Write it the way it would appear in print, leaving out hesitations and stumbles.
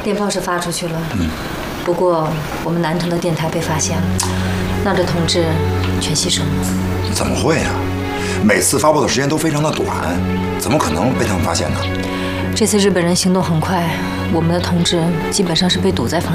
电报是发出去了，不过我们南城的电台被发现了，那这同志全牺牲了。 怎么会呀？每次发布的时间都非常的短，怎么可能被他们发现呢？ 这次日本人行动很快，我们的同志基本上是被堵在房